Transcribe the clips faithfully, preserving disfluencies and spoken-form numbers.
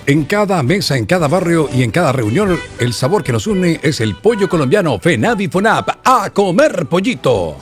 En cada mesa, en cada barrio y en cada reunión, el sabor que nos une es el pollo colombiano FENAVI FONAP. ¡A comer pollito!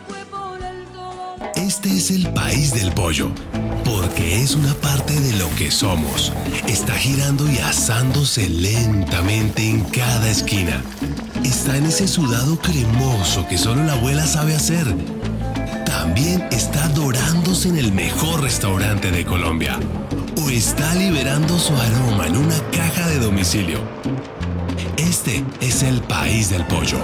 Este es el país del pollo, porque es una parte de lo que somos. Está girando y asándose lentamente en cada esquina. Está en ese sudado cremoso que solo la abuela sabe hacer. También está dorándose en el mejor restaurante de Colombia. O está liberando su aroma en una caja de domicilio. Este es el país del pollo.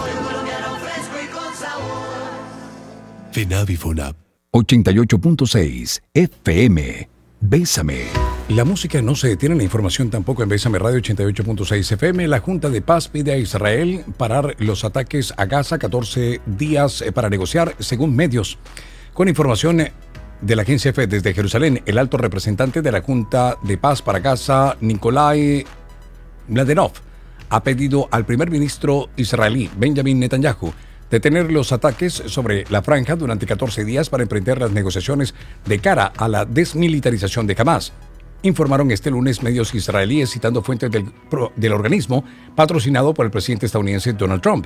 FENAVI FONAP ochenta y ocho punto seis F M. Bésame. La música no se detiene, la información tampoco en Bésame Radio ochenta y ocho punto seis F M. La Junta de Paz pide a Israel parar los ataques a Gaza, catorce días para negociar, según medios. Con información de la agencia F desde Jerusalén, el alto representante de la Junta de Paz para Gaza, Nikolai Mladenov, ha pedido al primer ministro israelí, Benjamin Netanyahu, detener los ataques sobre la franja durante catorce días para emprender las negociaciones de cara a la desmilitarización de Hamas. Informaron este lunes medios israelíes citando fuentes del, del organismo patrocinado por el presidente estadounidense Donald Trump.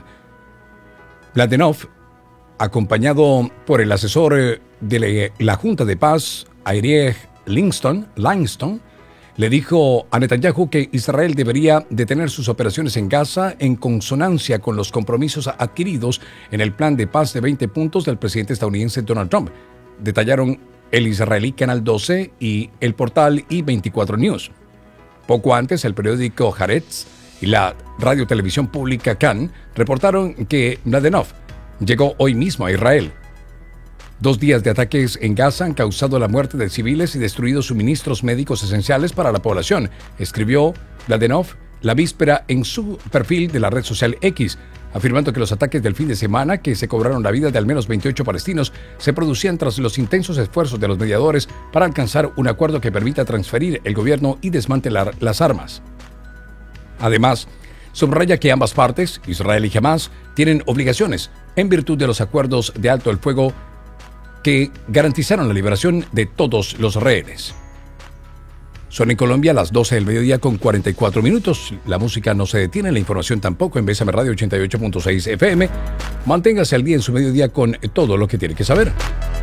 Mladenov, acompañado por el asesor de la Junta de Paz, Arieh Langston, Langston, le dijo a Netanyahu que Israel debería detener sus operaciones en Gaza en consonancia con los compromisos adquiridos en el plan de paz de veinte puntos del presidente estadounidense Donald Trump. Detallaron el israelí Canal doce y el portal I veinticuatro News. Poco antes, el periódico Haaretz y la radio-televisión pública Kan reportaron que Mladenov llegó hoy mismo a Israel. Dos días de ataques en Gaza han causado la muerte de civiles y destruido suministros médicos esenciales para la población, escribió Mladenov la víspera en su perfil de la red social X, afirmando que los ataques del fin de semana, que se cobraron la vida de al menos veintiocho palestinos, se producían tras los intensos esfuerzos de los mediadores para alcanzar un acuerdo que permita transferir el gobierno y desmantelar las armas. Además, subraya que ambas partes, Israel y Hamas, tienen obligaciones en virtud de los acuerdos de alto el fuego que garantizaron la liberación de todos los rehenes. Son en Colombia las doce del mediodía con cuarenta y cuatro minutos. La música no se detiene, la información tampoco en Bésame Radio ochenta y ocho punto seis F M. Manténgase al día en su mediodía con todo lo que tiene que saber.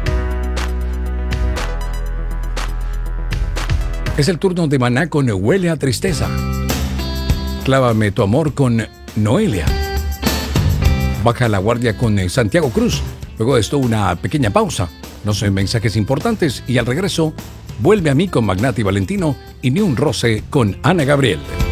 Es el turno de Maná con Huele a Tristeza. Clávame tu amor con Noelia. Baja la guardia con Santiago Cruz. Luego de esto, una pequeña pausa. No son mensajes importantes y al regreso, Vuelve a mí con Magnati Valentino y Ni un roce con Ana Gabriel.